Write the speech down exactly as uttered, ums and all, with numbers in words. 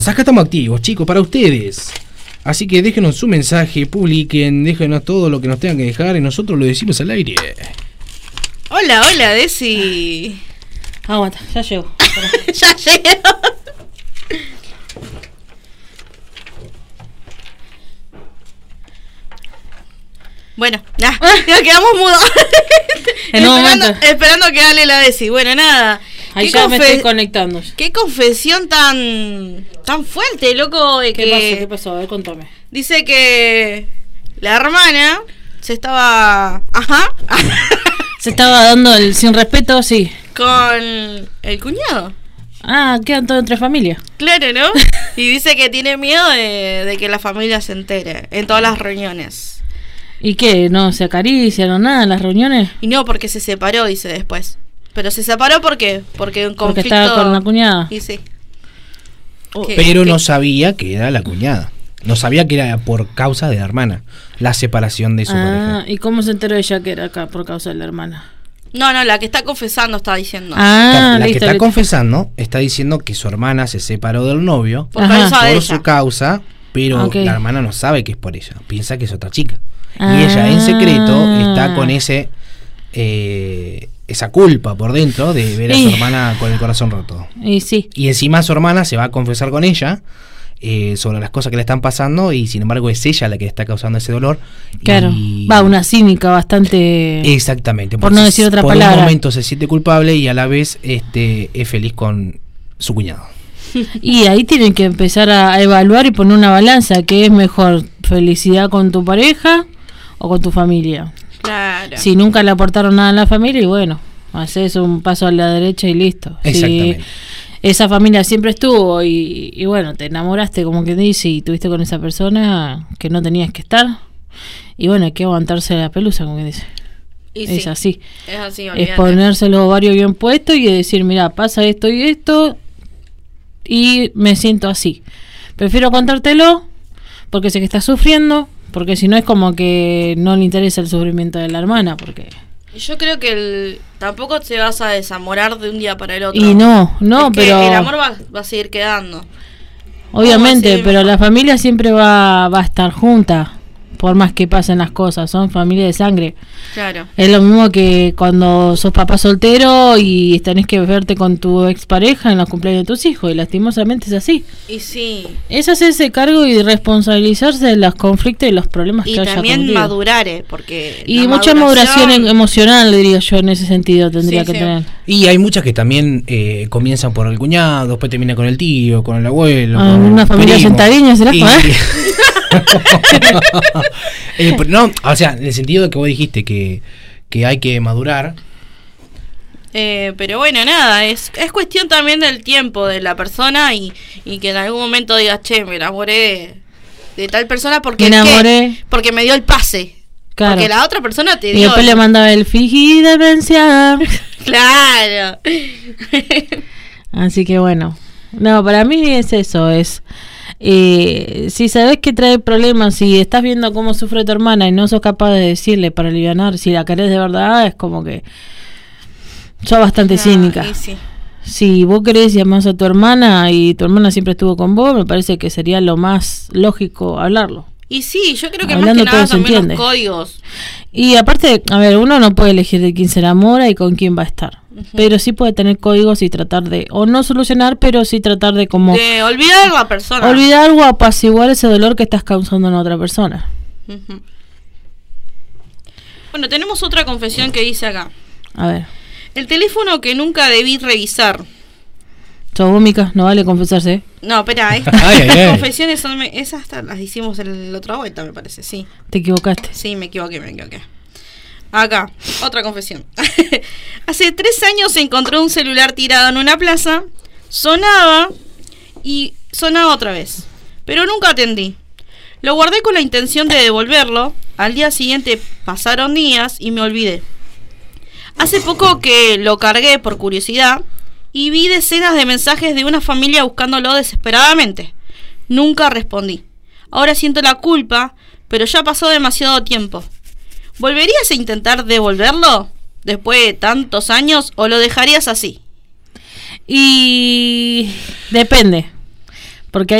Acá estamos activos, chicos, para ustedes. Así que déjenos su mensaje, publiquen, déjenos todo lo que nos tengan que dejar y nosotros lo decimos al aire. Hola, hola, Desi. Aguanta, ya llego. Ya llego. Bueno, ya, ya quedamos mudos. En un esperando, momento. esperando que hable la Desi. Bueno, nada. Ahí ¿Qué ya me confe- estoy conectando. Qué confesión tan tan fuerte, loco. De ¿Qué que pasó? ¿Qué pasó? A ver, contame. Dice que la hermana se estaba, ajá, Se estaba dando el sin respeto, sí. con el cuñado. Ah, quedan todos entre familia. Claro, ¿no? Y dice que tiene miedo de, de que la familia se entere en todas las reuniones. ¿Y qué? ¿No se acarician o nada en las reuniones? Y no, porque se separó, dice después. Pero se separó ¿por qué? Porque un Porque conflicto. estaba con la cuñada. Y sí. Oh, ¿Qué? Pero ¿Qué? no sabía que era la cuñada. No sabía que era por causa de la hermana. La separación de su Ah, pareja. ¿y cómo se enteró ella que era acá por causa de la hermana? No, no, la que está confesando está diciendo. Ah, la que listo, está listo. confesando está diciendo que su hermana se separó del novio Por Ajá. causa de por ella. su causa, pero Ok. la hermana no sabe que es por ella. Piensa que es otra chica. Ah. Y ella en secreto está con ese eh, esa culpa por dentro de ver a su Eh. hermana con el corazón roto. Y sí. Y encima su hermana se va a confesar con ella eh, sobre las cosas que le están pasando y sin embargo es ella la que le está causando ese dolor. Claro. Y- Va, una cínica bastante... Exactamente. por no decir otra por palabra. un momento se siente culpable y a la vez este es feliz con su cuñado. Y ahí tienen que empezar a evaluar y poner una balanza. ¿Qué es mejor? ¿Felicidad con tu pareja o con tu familia? Claro. Si nunca le aportaron nada a la familia, y bueno, haces un paso a la derecha y listo. Exactamente. Si esa familia siempre estuvo y, y bueno, te enamoraste, como que dice, y tuviste con esa persona que no tenías que estar, y bueno, hay que aguantarse la pelusa, como que dice. Y Es sí, así. Es así, Es olvídate. ponerse los ovarios bien puestos y decir, mira, pasa esto y esto, y me siento así. Prefiero contártelo porque sé que estás sufriendo, porque si no es como que no le interesa el sufrimiento de la hermana, porque... Yo creo que el, tampoco te vas a desamorar de un día para el otro. Y no, no, Es que pero... el amor va, va a seguir quedando. Obviamente, sí, pero mejor. la familia siempre va, va a estar junta, por más que pasen las cosas, son familia de sangre. Claro. Es lo mismo que cuando sos papá soltero y tenés que verte con tu expareja en los cumpleaños de tus hijos, y lastimosamente es así. Y sí. Es hacerse cargo y responsabilizarse de los conflictos y los problemas Y que haya también contigo. madurar, eh, porque... Y la mucha maduración em- emocional, diría yo, en ese sentido tendría Sí, que sí. tener. Y hay muchas que también eh, comienzan por el cuñado, después terminan con el tío, con el abuelo. Ah, con una el familia primo. sentadeña, ¿será? Y- ¿Eh? Eh, pero no, o sea, en el sentido de que vos dijiste que, que hay que madurar. Eh, pero bueno, nada, es, es cuestión también del tiempo de la persona y, y que en algún momento digas, che, me enamoré de, de tal persona porque, Me ¿qué? enamoré. Porque me dio el pase. Claro. Porque la otra persona te Y dio... después le mandaba el fiji demenciada. Claro. Así que bueno. No, para mí es eso, es... Eh, si sabes que trae problemas, si estás viendo cómo sufre tu hermana y no sos capaz de decirle para alivianar, si la querés de verdad, es como que sos bastante Ah, cínica. y sí. Si vos querés y amás a tu hermana y tu hermana siempre estuvo con vos, me parece que sería lo más lógico hablarlo. Y sí, yo creo que Hablando más que nada todo se también entiende. los códigos. Y aparte, a ver, uno no puede elegir de quién se enamora y con quién va a estar. Pero sí puede tener códigos y tratar de, o no solucionar, pero sí tratar de como De olvidar a la persona. olvidar o apaciguar ese dolor que estás causando en otra persona. Ujú. Bueno, tenemos otra confesión que dice acá. A ver, El teléfono que nunca debí revisar. sos vos, Mica, no vale confesarse, ¿eh? No, espera, eh. Ay, ay, ay. Confesiones son... me- Esas hasta las hicimos en la otra vuelta, me parece, sí. Te equivocaste. Sí, me equivoqué, me equivoqué. Acá, otra confesión. Hace tres años se encontró un celular tirado en una plaza, sonaba y sonaba otra vez, pero nunca atendí. Lo guardé con la intención de devolverlo. Al día siguiente pasaron días y me olvidé. Hace poco que lo cargué por curiosidad y vi decenas de mensajes de una familia buscándolo desesperadamente. Nunca respondí. Ahora siento la culpa, pero ya pasó demasiado tiempo. ¿Volverías a intentar devolverlo después de tantos años o lo dejarías así? Y depende. Porque